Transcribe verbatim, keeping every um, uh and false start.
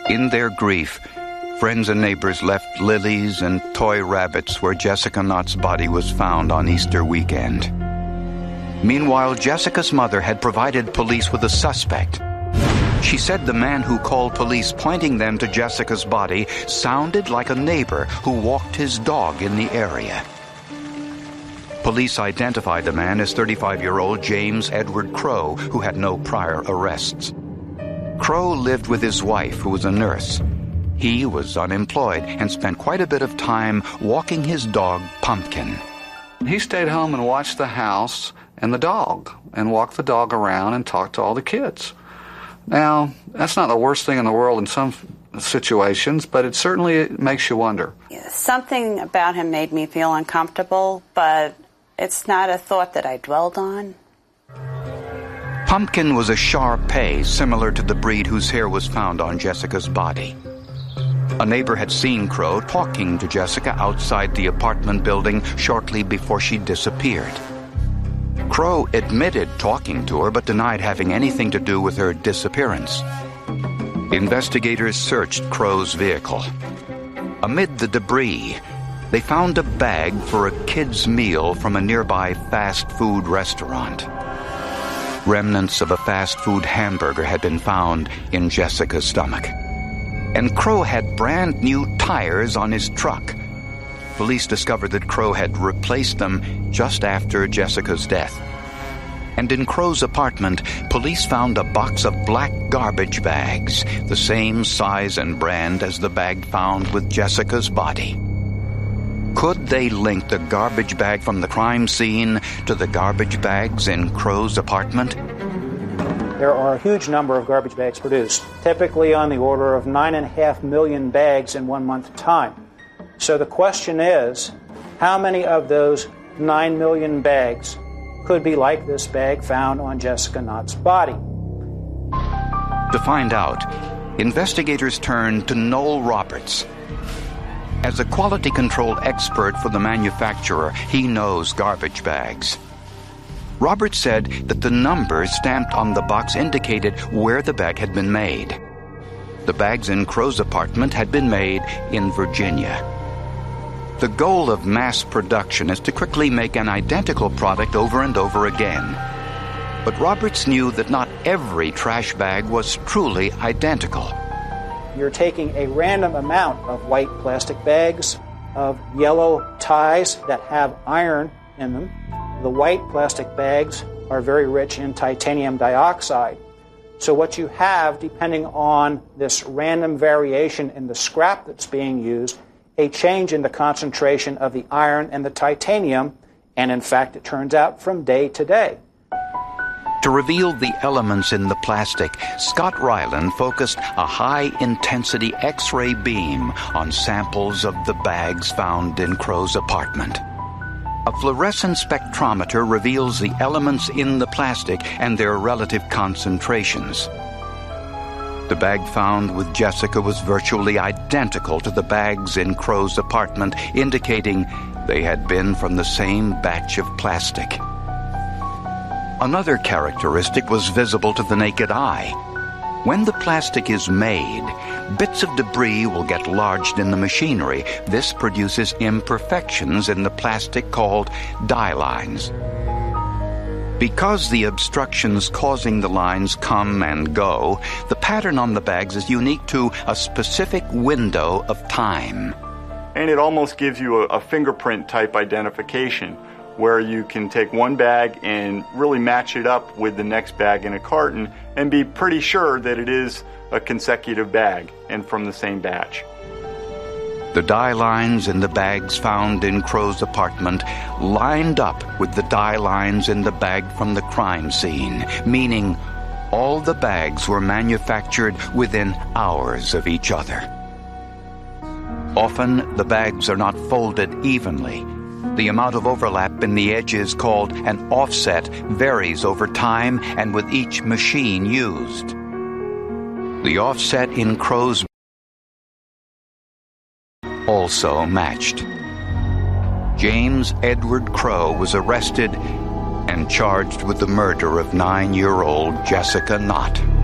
In their grief, friends and neighbors left lilies and toy rabbits where Jessica Knott's body was found on Easter weekend. Meanwhile, Jessica's mother had provided police with a suspect. She said the man who called police pointing them to Jessica's body sounded like a neighbor who walked his dog in the area. Police identified the man as thirty-five-year-old James Edward Crow, who had no prior arrests. Crow lived with his wife, who was a nurse. He was unemployed and spent quite a bit of time walking his dog, Pumpkin. He stayed home and watched the house and the dog, and walked the dog around and talked to all the kids. Now, that's not the worst thing in the world in some situations, but it certainly makes you wonder. Something about him made me feel uncomfortable, but it's not a thought that I dwelled on. Pumpkin was a Shar-Pei, similar to the breed whose hair was found on Jessica's body. A neighbor had seen Crow talking to Jessica outside the apartment building shortly before she disappeared. Crow admitted talking to her but denied having anything to do with her disappearance. Investigators searched Crow's vehicle. Amid the debris, they found a bag for a kid's meal from a nearby fast food restaurant. Remnants of a fast food hamburger had been found in Jessica's stomach. And Crow had brand new tires on his truck. Police discovered that Crow had replaced them just after Jessica's death. And in Crow's apartment, police found a box of black garbage bags, the same size and brand as the bag found with Jessica's body. Could they link the garbage bag from the crime scene to the garbage bags in Crow's apartment? There are a huge number of garbage bags produced, typically on the order of nine and a half million bags in one month time. So the question is, how many of those nine million bags could be like this bag found on Jessica Knott's body? To find out, investigators turned to Noel Roberts. As a quality control expert for the manufacturer, he knows garbage bags. Roberts said that the numbers stamped on the box indicated where the bag had been made. The bags in Crow's apartment had been made in Virginia. The goal of mass production is to quickly make an identical product over and over again. But Roberts knew that not every trash bag was truly identical. You're taking a random amount of white plastic bags, of yellow ties that have iron in them. The white plastic bags are very rich in titanium dioxide. So what you have, depending on this random variation in the scrap that's being used, a change in the concentration of the iron and the titanium, and in fact, it turns out from day to day. To reveal the elements in the plastic, Scott Ryland focused a high-intensity X-ray beam on samples of the bags found in Crow's apartment. A fluorescent spectrometer reveals the elements in the plastic and their relative concentrations. The bag found with Jessica was virtually identical to the bags in Crow's apartment, indicating they had been from the same batch of plastic. Another characteristic was visible to the naked eye. When the plastic is made, bits of debris will get lodged in the machinery. This produces imperfections in the plastic called dye lines. Because the obstructions causing the lines come and go, the pattern on the bags is unique to a specific window of time. And it almost gives you a, a fingerprint-type identification, where you can take one bag and really match it up with the next bag in a carton and be pretty sure that it is a consecutive bag and from the same batch. The dye lines in the bags found in Crow's apartment lined up with the dye lines in the bag from the crime scene, meaning all the bags were manufactured within hours of each other. Often, the bags are not folded evenly. The amount of overlap in the edges, called an offset, varies over time and with each machine used. The offset in Crow's also matched. James Edward Crow was arrested and charged with the murder of nine-year-old Jessica Knott.